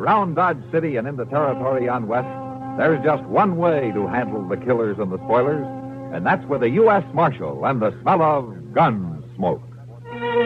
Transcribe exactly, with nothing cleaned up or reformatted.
around Dodge City and into territory on west, there's just one way to handle the killers and the spoilers, and that's with a U S Marshal and the smell of gun smoke.